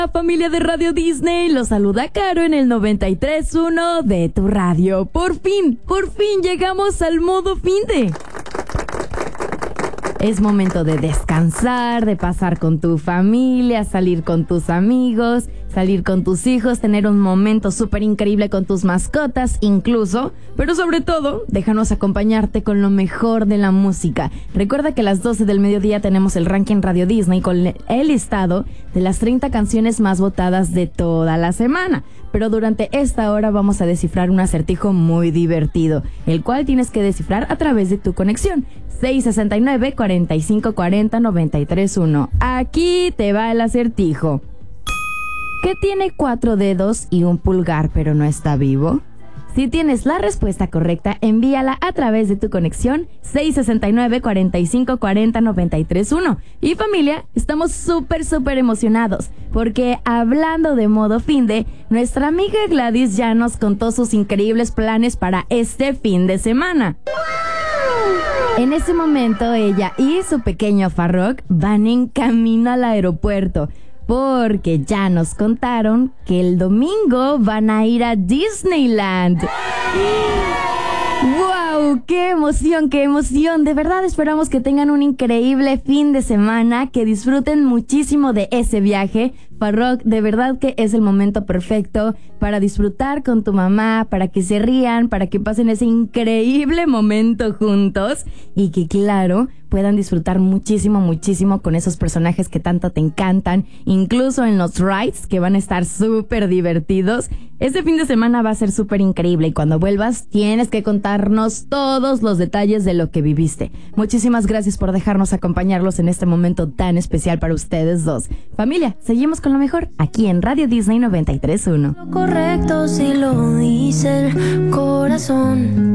La familia de Radio Disney los saluda Caro en el 93.1 de tu radio. Por fin llegamos al modo finde. Es momento de descansar, de pasar con tu familia, salir con tus amigos, salir con tus hijos, tener un momento súper increíble con tus mascotas incluso, pero sobre todo, déjanos acompañarte con lo mejor de la música. Recuerda que a las 12 del mediodía tenemos el ranking Radio Disney con el listado de las 30 canciones más votadas de toda la semana. Pero durante esta hora vamos a descifrar un acertijo muy divertido, el cual tienes que descifrar a través de tu conexión. 669-4540-931. Aquí te va el acertijo. ¿Qué tiene 4 dedos y un pulgar pero no está vivo? Si tienes la respuesta correcta, envíala a través de tu conexión 669-4540-931. Y familia, estamos súper emocionados porque hablando de modo finde, nuestra amiga Gladys ya nos contó sus increíbles planes para este fin de semana. En ese momento ella y su pequeño Farrokh van en camino al aeropuerto, porque ya nos contaron que el domingo van a ir a Disneyland. ¡Wow! ¡Qué emoción, qué emoción! De verdad esperamos que tengan un increíble fin de semana, que disfruten muchísimo de ese viaje. Farrokh, de verdad que es el momento perfecto para disfrutar con tu mamá, para que se rían, para que pasen ese increíble momento juntos y que, claro, puedan disfrutar muchísimo con esos personajes que tanto te encantan, incluso en los rides que van a estar súper divertidos. Este fin de semana va a ser súper increíble y cuando vuelvas tienes que contarnos todos los detalles de lo que viviste. Muchísimas gracias por dejarnos acompañarlos en este momento tan especial para ustedes dos. Familia, seguimos con lo mejor aquí en Radio Disney 93.1. Lo correcto si lo dice el corazón.